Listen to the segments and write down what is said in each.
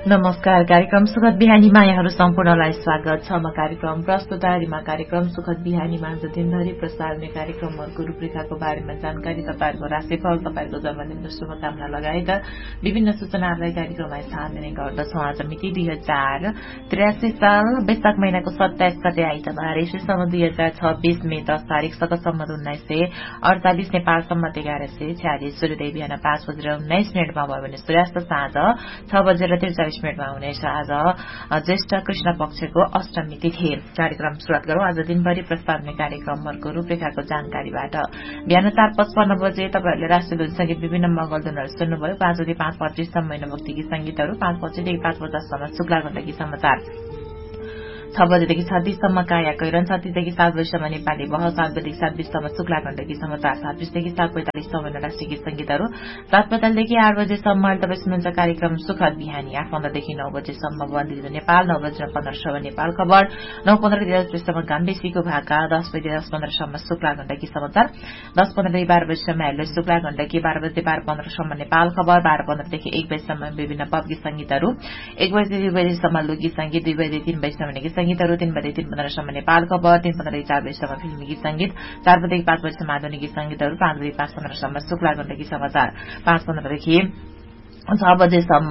नमस्कार। कार्यक्रम सुखद बिहानीमा यहाँहरू सम्पूर्णलाई स्वागत छ। म कार्यक्रम प्रस्तुता रिमा। कार्यक्रम सुखद बिहानीमा आज दिनभरि प्रसार हुने कार्यक्रमहरूको रूपरेखाको बारेमा जानकारी, तपाईहरूको राशिफल, तपाईहरूको जन्मदिन र शुभकामना लगायत विभिन्न सूचनाहरूलाई कार्यक्रममा स्थान दिने गर्दछौं। आज मिति 2083 साल वैशाख महिनाको 27 गते आइतबार, ईस्वीसम्म 2026 मे 10 तारिक, सकसम्म 1948, नेपाल सम्मत 1146, सूर्योदय बिहान 5:19 भयो भने सूर्यास्त साँझ 6:43 मिनटमा हुनेछ। आज ज्येष्ठ कृष्ण पक्षको अष्टमी तिथि। कार्यक्रम सुरुवात गरौं आज दिनभरि प्रस्ताव हुने कार्यक्रमहरूको रूपरेखाको जानकारीबाट। बिहान 4:55 बजे तपाईहरूले राष्ट्रध्वज संगीत विभिन्न मङ्गलधुनहरू सुन्नुभयो। 5:05:25 सम्म भक्ति गीत संगीतहरू, 5 बजेदेखि 5:50 सम्म शुक्ला गण्डकी समाचार, 6 बजेदेखि 7:20 सम्म काया कैरन, 7:30देखि 7 बजेसम्म नेपाली बह, 7 बजेदेखि 7:20 सम्म शुक्ला गण्डकी समाचार, 7:20देखि 7:45 सम्म राष्ट्रिय गीत संगीतहरू, 7:45देखि 8 बजेसम्म तपाईँ सुन्नुहुन्छ कार्यक्रम सुखद बिहानी, 8:15देखि 9 बजेसम्म बन्दित नेपाल, 9:15 नेपाल खबर, 9:15 बजेसम्म गाम्बेसीको भाका, 10:10:15 सम्म शुक्ला गण्डकी समाचार, 10:15देखि 12 बजेसम्म हेलो शुक्ला गण्डकी, 12 बजे 12:15 सम्म नेपाल खबर, 12:15देखि 1 बजेसम्म विभिन्न पप गीत संगीतहरू, 1 बजेदेखि 2 बजेसम्म लोकगीत संगीत, 2 बजे 3 बजेसम्म गीत संगीतहरू, 3 बजे 3:15 सम्म नेपाल खबर, 3:15 4 बजेसम्म फिल्मी गीत संगीत, 4 बजेदेखि 5 बजेसम्म आधुनिक गीत संगीतहरू, 5 बजे 5:15 सम्म शुक्ला गण्डकी समाचार, 5:15 देखि 6 बजेसम्म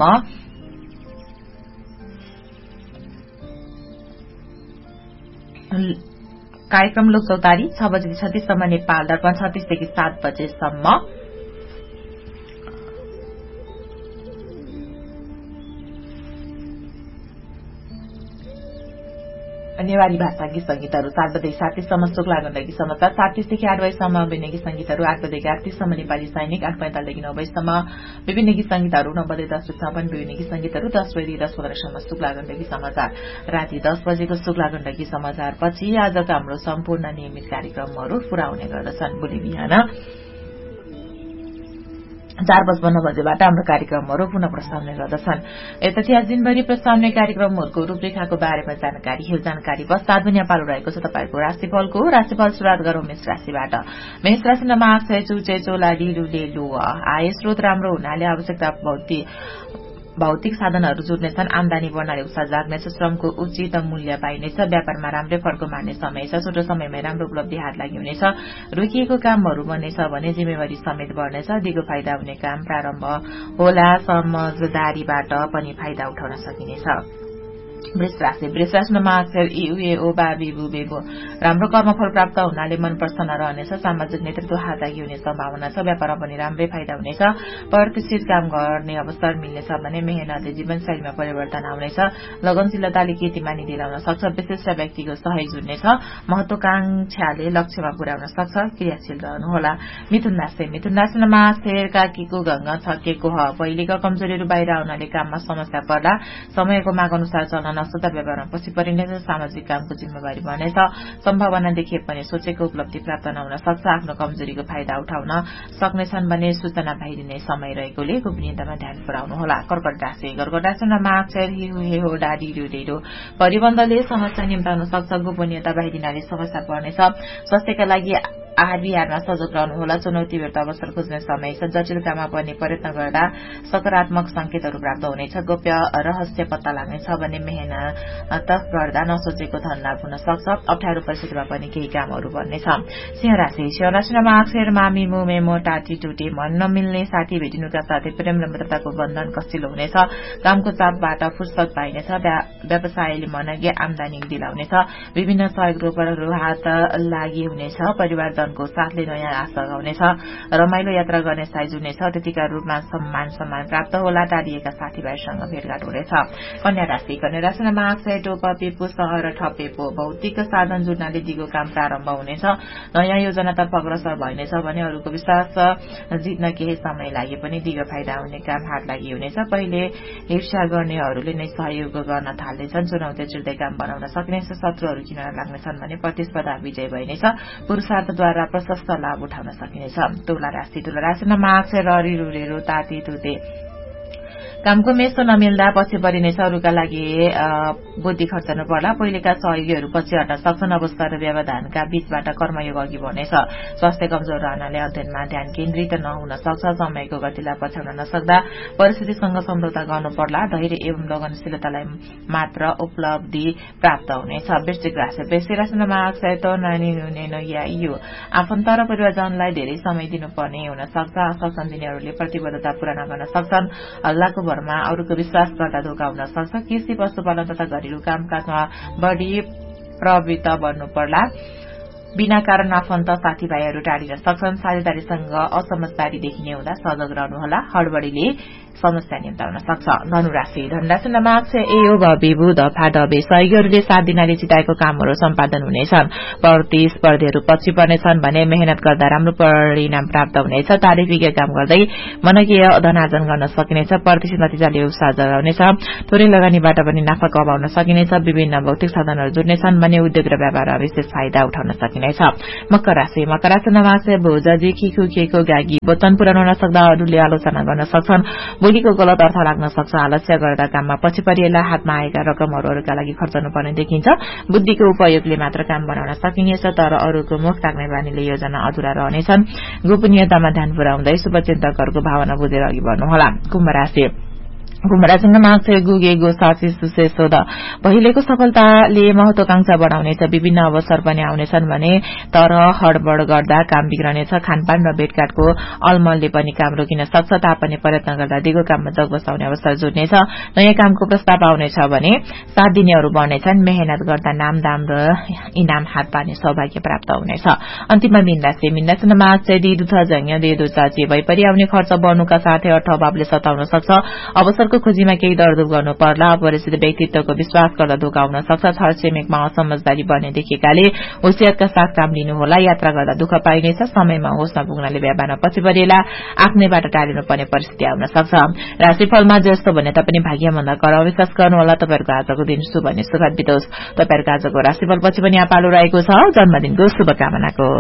कार्यक्रम लोक चौतारी, 6 बजेदेखि 36 सम्म नेपाल दर्पण, 36देखि 7 बजेसम्म नेवारी भाषा गीत संगीतहरू, 7 बजेदेखि 7:30 सम्म शुक्ला गण्डकी समाचार, 7:30देखि 8 बजेसम्म विभिन्न गीत संगीतहरू, 8 बजेदेखि 8:30 सम्म नेपाली सैनिक, 8:45देखि 9 बजेसम्म विभिन्न गीत संगीतहरू, 9 बजे 10 बजेसम्म पनि विभिन्न गीत संगीतहरू, 10 बजेदेखि 10:15 सम्म शुक्ला गण्डकी समाचार, राति 10 बजेको शुक्ला गण्डकी समाचार पछि आजका हाम्रो सम्पूर्ण नियमित कार्यक्रमहरू पूरा हुने गर्दछन्। भोलि बिहान 4:55 बजेबाट हाम्रो कार्यक्रमहरू पुनः प्रसारण हुने गर्दछन्। यतै आज दिनभरि प्रसारण हुने कार्यक्रमहरूको रूपरेखाको बारेमा जानकारी हो। जानकारी पश्चात दुनियाँ पालो रहेको छ तपाईको राशिफलको। राशिफल सुरुवात गरौं मेष राशिबाट। मेष राशि नमाग चुचे चोला डिलुले लुव। आय स्रोत राम्रो हुनाले आवश्यकता भौतिक साधनहरू जुट्नेछन्। आमदानी बढ्नाले उत्साह जाग्नेछ। श्रमको उचित मूल्य पाइनेछ। व्यापारमा राम्रै फर्को मार्ने समय छ। छोटो समयमै राम्रो उपलब्धि हात लागि हुनेछ। रोकिएको कामहरू बन्नेछ भने जिम्मेवारी समेत बढ्नेछ। दिगो फाइदा हुने काम प्रारम्भ होला। समझदारीबाट पनि फाइदा उठाउन सकिनेछ। वृष राशिमा अक्षर इउ बाबी बुबेको राम्रो कर्मफल प्राप्त हुनाले मन प्रसन्न रहनेछ। सामाजिक नेतृत्व हात लागि हुने सम्भावना छ। व्यापारमा पनि राम्रै फाइदा हुनेछ। प्रतिष्ठित काम गर्ने अवसर मिल्नेछ भने मेहनतले जीवनशैलीमा परिवर्तन आउनेछ। लगनशीलताले कीर्तिमानी दिलाउन सक्छ। विशिष्ट व्यक्तिको सहयोग जुट्नेछ। महत्वाकांक्षाले लक्ष्यमा पुर्याउन सक्छ। क्रियाशील रहनुहोला। मिथुन राशिमा अक्षर काकीको गंगा छकेको ह। पहिलेका कमजोरीहरू बाहिर आउनाले काममा समस्या पर्ला। समयको माग अनुसार चल्न नसक्दा व्यवहारमा पछि परिनेछ। सामाजिक कामको जिम्मेवारी बढ्नेछ। सम्भावना देखिए पनि सोचेको उपलब्धि प्राप्त नहुन सक्छ। आफ्नो कमजोरीको फाइदा उठाउन सक्नेछन् भने सूचना बाहिरिने समय रहेकोले गोपनीयतामा ध्यान पुर्याउनुहोला। कर्कट राशिमा अक्षर हिउ डाडी डुडेरो। परिबन्धले समस्या निम्ताउन सक्छ। गोपनीयता बाहिरिनाले समस्या पर्नेछ। स्वास्थ्यका लागि आहार विहारमा सजग रहनुहोला। चुनौतीबाट अवसर खोज्ने समय छ। जटिल काममा पर्ने प्रयत्न गर्दा सकारात्मक संकेतहरू प्राप्त हुनेछ। गोप्य रहस्य पत्ता लाग्नेछ भने मेहनत गर्दा नसोचेको धन लाभ हुन सक्छ। अप्ठ्यारो परिस्थितिमा पनि केही कामहरू बन्नेछ। सिंह राशिमा अक्षर मामी मुमेमो टाटी टुटे। मन नमिल्ने साथी भेटिनुका साथै प्रेम र मित्रताको बन्धन कसिलो हुनेछ। कामको चापबाट फुर्सद पाइनेछ। व्यवसायले मनज्ञ आमदानी दिलाउनेछ। विभिन्न सहयोग रोकहरू हात लागि हुनेछ। परिवारजनको साथले नयाँ आशा लगाउनेछ। रमाइलो यात्रा गर्ने साई जुनेछ। अतिथिका रूपमा सम्मान प्राप्त होला। टाढिएका साथीभाइसँग भेटघाट हुनेछ। कन्या राशिमा अक्षर टोप पेपो सहर ठपेपो। भौतिक साधन जुट्नाले दिगो काम प्रारम्भ हुनेछ। नयाँ योजनातर्फ अग्रसर भइनेछ भने अरूको विश्वास जित्न केही समय लागे पनि दिगो फाइदा हुने काम हात लागि हुनेछ। पहिले हिर्सा गर्नेहरूले नै सहयोग गर्न थाल्नेछन्। चुनौती चिर्दै काम बनाउन सकिनेछ। शत्रुहरू किन लाग्नेछन् भने प्रतिस्पर्धा विजय भइनेछ। पुरुषार्थद्वारा प्रशस्त लाभ उठाउन सकिनेछ। तुला राशिमा अक्षर ररी रुरेरो ताती तुते। कामको मेसो नमिल्दा पछि परिनेछ, अरूका लागि बुद्धि खर्चनु पर्ला, पहिलेका सहयोगीहरू पछि हट्न सक्छन्, अवस्था र व्यवधानका बीचबाट कर्मयोग अघि बढ्नेछ, स्वास्थ्य कमजोर रहनाले अध्ययनमा ध्यान केन्द्रित नहुन सक्छ, समयको गतिलाई पछ्याउन नसक्दा परिस्थितिसँग सम्झौता गर्नु पर्ला, धैर्य एवं लगनशीलतालाई मात्र उपलब्धि प्राप्त हुनेछ। वृश्चिक राशि राशिमा यो आफन्त र परिवारजनलाई धेरै समय दिनुपर्ने हुन सक्छ, असल दिनेहरूले प्रतिबद्धता पूरा नगर्न सक्छन्, हल्लाको भरमा अरूको विश्वास गर्दा धोका हुन सक्छ, कृषि पशुपालन तथा घरेलु कामकाजमा बढ़ी प्रवृत्त बन्नु पर्ला, बिना कारण आफन्त साथीभाइहरू टाढिन सक्छन्, साझेदारीसँग असमझदारी देखिने हुँदा सजग रहनुहोला, हडबडीले समस्या निम्ताउन सक्छ। धनुराशिमा बुध फाडबे सहयोगीहरूले साथ दिनाले चिताएको कामहरू सम्पादन हुनेछन्, प्रतिस्पर्धीहरू पछि पर्नेछन् भने मेहनत गर्दा राम्रो परिणाम प्राप्त हुनेछ, तारिफीय काम गर्दै मनकीय धनार्जन गर्न सकिनेछ, प्रतीक्षित नतिजाले उत्साह जगाउनेछ, थोरै लगानीबाट पनि नाफा कमाउन सकिनेछ, विभिन्न भौतिक साधनहरू जुट्नेछन् भने उद्योग र व्यापारमा विशेष फाइदा उठाउन सकिनेछ। मकर राशिमा भोजी खिखुकिएको गागी वचन पुराउन नसक्दा अरूले आलोचना गर्न सक्छन्, बोलीको गलत अर्थ लाग्न सक्छ, आलस्य गर्दा काममा पछि परिएला, हातमा आएका रकमहरू अरूका लागि खर्चनुपर्ने देखिन्छ, बुद्धिको उपयोगले मात्र काम बनाउन सकिनेछ, तर अरूको मुख ताक्ने बानीले योजना अधुरा रहनेछन्, गोपनीयतामा ध्यान पुर्याउँदै शुभचिन्तकहरूको भावना बुझेर अघि बढ्नुहोला। कुम्भ राशिमा गुगेगो सासी सुसे सोध पहिलेको सफलताले महत्वाकांक्षा बढ़ाउनेछ, विभिन्न अवसर पनि आउनेछन् भने तर हडबड गर्दा काम बिग्रनेछ, खानपान र भेटघाटको अलमलले पनि काम रोकिन सक्छ, तापनि प्रयत्न गर्दा दिगो काममा जग बसाउने अवसर जुट्नेछ, नयाँ कामको प्रस्ताव आउनेछ भने साथ दिनेहरू बढ्नेछन्, मेहनत गर्दा नाम दाम र इनाम हात पार्ने सौभाग्य प्राप्त हुनेछ। अन्तिममा मीनराशिमा चाची भइपरि आउने खर्च बढ्नुका साथै अर्थ अभावले सताउन सक्छ, अवसरको खोजीमा केही दरदुर गर्नु पर्ला, अपरिचित व्यक्तित्वको विश्वास गर्दा धोका हुन सक्छ, छरछिमेकमा असमझदारी बन्ने देखेकाले होशियारका साथ काम लिनुहोला, यात्रा गर्दा दुःख पाइनेछ, समयमा होसमा पुग्नाले व्यापारमा पछि परिएला, आफ्नैबाट टाढिनुपर्ने परिस्थिति आउन सक्छ। राशिफलमा जस्तो भने तापनि भाग्यभन्दा कर विश्वास गर्नुहोला, तपाईहरूको आजको दिन शुभ अनि सुखद बितोस्। तपाईहरूको आजको राशिफल पछि पनि यहाँ पालो रहेको छ, जन्मदिनको शुभकामनाको